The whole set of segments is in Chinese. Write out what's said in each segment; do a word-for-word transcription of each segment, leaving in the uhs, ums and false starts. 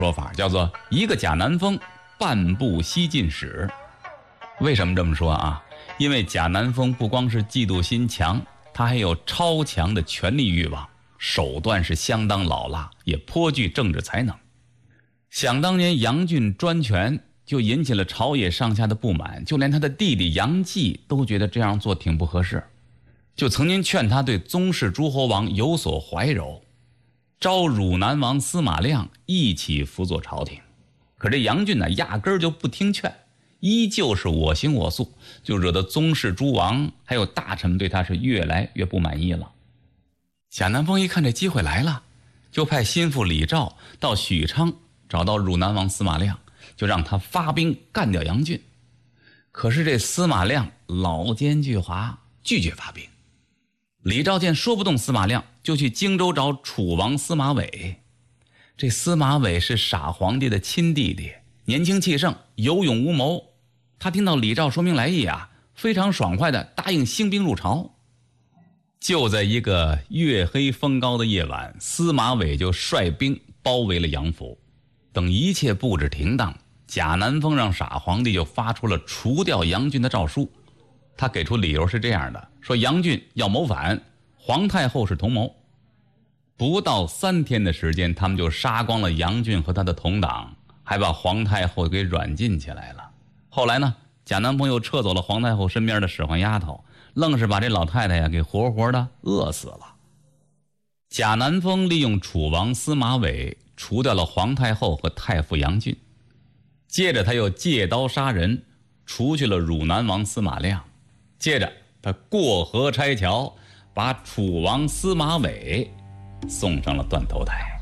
说法，叫做一个贾南风，半部西晋史。为什么这么说啊？因为贾南风不光是嫉妒心强，他还有超强的权力欲望，手段是相当老辣，也颇具政治才能。想当年杨俊专权，就引起了朝野上下的不满，就连他的弟弟杨继都觉得这样做挺不合适，就曾经劝他对宗室诸侯王有所怀柔，招汝南王司马亮一起辅佐朝廷。可这杨俊呢，压根儿就不听劝，依旧是我行我素，就惹得宗室诸王还有大臣们对他是越来越不满意了。贾南风一看这机会来了，就派心腹李肇到许昌找到汝南王司马亮，就让他发兵干掉杨俊。可是这司马亮老奸巨猾，拒绝发兵。李肇见说不动司马亮，就去荆州找楚王司马玮。这司马玮是傻皇帝的亲弟弟，年轻气盛，有勇无谋。他听到李肇说明来意啊，非常爽快地答应兴兵入朝。就在一个月黑风高的夜晚，司马玮就率兵包围了杨府。等一切布置停当，贾南风让傻皇帝就发出了除掉杨俊的诏书。他给出理由是这样的，说杨俊要谋反，皇太后是同谋。不到三天的时间，他们就杀光了杨俊和他的同党，还把皇太后给软禁起来了。后来呢，贾南风又撤走了皇太后身边的使唤丫头，愣是把这老太太呀给活活的饿死了。贾南风利用楚王司马玮除掉了皇太后和太傅杨俊，接着他又借刀杀人，除去了汝南王司马亮。接着他过河拆桥，把楚王司马玮送上了断头台。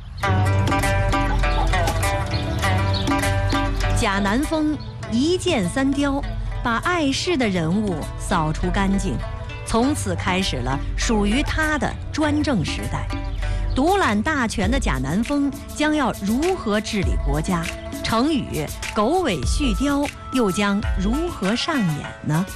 贾南风一箭三雕，把碍事的人物扫除干净，从此开始了属于他的专政时代。独揽大权的贾南风将要如何治理国家？成语狗尾续貂又将如何上演呢？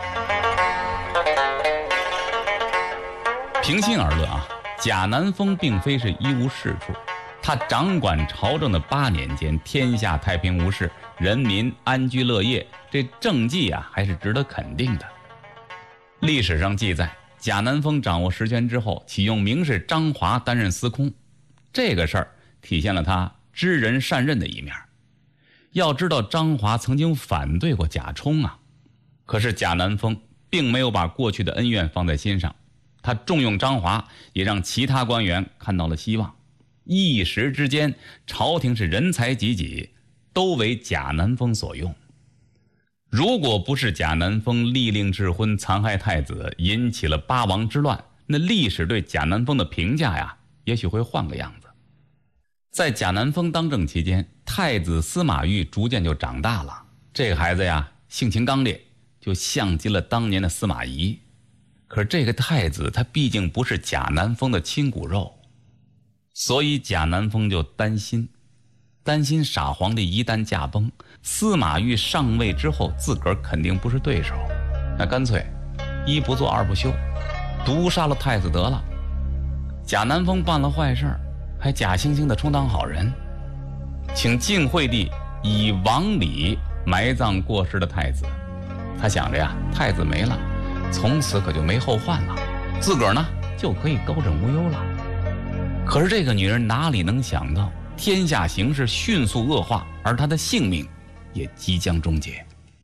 平心而论啊，贾南风并非是一无是处，他掌管朝政的八年间，天下太平无事，人民安居乐业，这政绩啊还是值得肯定的。历史上记载，贾南风掌握实权之后，启用名士张华担任司空，这个事儿体现了他知人善任的一面。要知道张华曾经反对过贾充啊，可是贾南风并没有把过去的恩怨放在心上，他重用张华，也让其他官员看到了希望。一时之间，朝廷是人才济济，都为贾南风所用。如果不是贾南风立令智昏，残害太子，引起了八王之乱，那历史对贾南风的评价呀，也许会换个样子。在贾南风当政期间，太子司马懿逐渐就长大了。这个孩子呀，性情刚烈，就像极了当年的司马懿。可是这个太子他毕竟不是贾南风的亲骨肉，所以贾南风就担心担心傻皇帝一旦驾崩，司马懿上位之后自个儿肯定不是对手，那干脆一不做二不休，毒杀了太子得了。贾南风办了坏事，还假惺惺的充当好人，请晋惠帝以王礼埋葬过世的太子。他想着呀，太子没了，从此可就没后患了，自个儿呢就可以高枕无忧了。可是这个女人哪里能想到，天下形势迅速恶化，而她的性命也即将终结。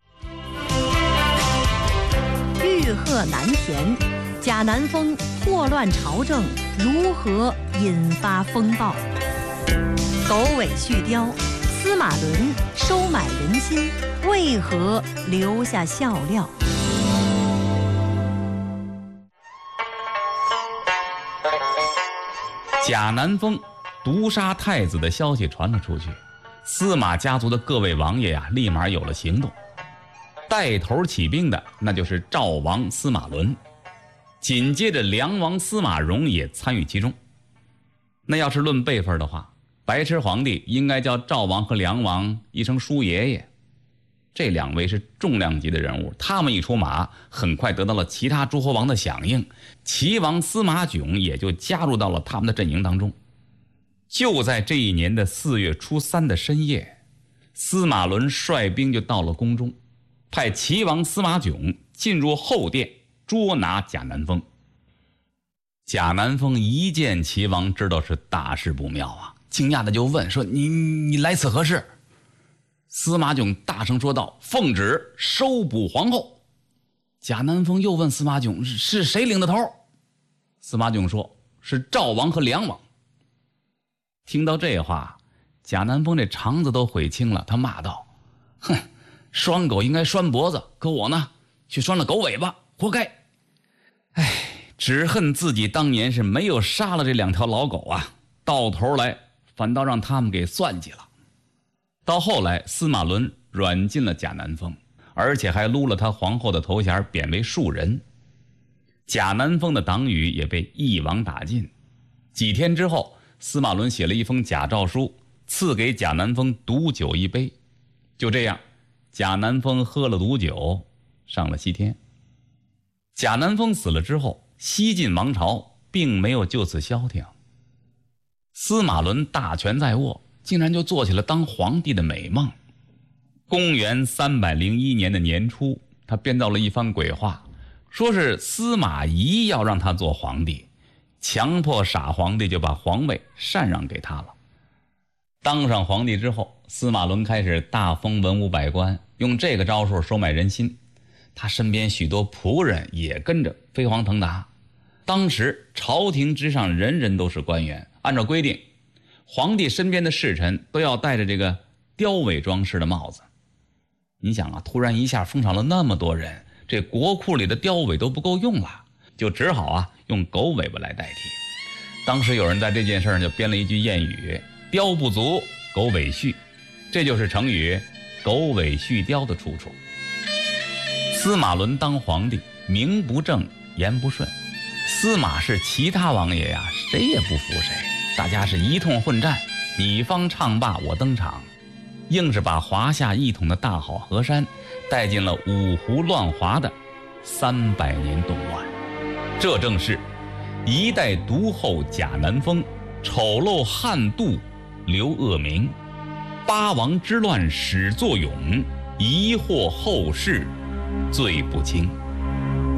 欲壑难填，贾南风祸乱朝政，如何引发风暴？狗尾续貂，司马伦收买人心，为何留下笑料？ 贾南风毒杀太子的消息传了出去，司马家族的各位王爷呀，立马有了行动。带头起兵的那就是赵王司马伦，紧接着梁王司马荣也参与其中。那要是论辈分的话，白痴皇帝应该叫赵王和梁王一声叔爷爷。这两位是重量级的人物，他们一出马，很快得到了其他诸侯王的响应，齐王司马囧也就加入到了他们的阵营当中。 就在这一年的四月初三的深夜，司马伦率兵就到了宫中，派齐王司马囧进入后殿捉拿贾南风。贾南风一见齐王，知道是大事不妙啊，惊讶的就问说：“你你来此何事？”司马囧大声说道：“奉旨收捕皇后。”贾南风又问司马囧：“是谁领的头？”司马囧说：“是赵王和梁王。”听到这话，贾南风这肠子都悔青了，他骂道：“哼，拴狗应该拴脖子，可我呢，却拴了狗尾巴，活该！哎，只恨自己当年是没有杀了这两条老狗啊，到头来反倒让他们给算计了。”到后来，司马伦软禁了贾南风，而且还撸了他皇后的头衔，贬为庶人。贾南风的党羽也被一网打尽。几天之后，司马伦写了一封假诏书，赐给贾南风毒酒一杯。就这样，贾南风喝了毒酒，上了西天。贾南风死了之后，西晋王朝并没有就此消停。司马伦大权在握，竟然就做起了当皇帝的美梦。公元三百零一年的年初，他编造了一番鬼话，说是司马懿要让他做皇帝，强迫傻皇帝就把皇位禅让给他了。当上皇帝之后，司马伦开始大封文武百官，用这个招数收买人心。他身边许多仆人也跟着飞黄腾达。当时朝廷之上人人都是官员，按照规定，皇帝身边的侍臣都要戴着这个雕尾装饰的帽子。你想啊，突然一下封赏了那么多人，这国库里的雕尾都不够用了，就只好啊用狗尾巴来代替。当时有人在这件事上就编了一句谚语：雕不足，狗尾续，这就是成语狗尾续貂的出处。司马伦当皇帝，名不正言不顺，司马氏其他王爷呀，谁也不服谁，大家是一通混战，你方唱罢我登场，硬是把华夏一统的大好河山带进了五胡乱华的三百年动乱。这正是一代毒后贾南风，丑陋汉妒留恶名，八王之乱始作俑，疑惑后世罪不轻。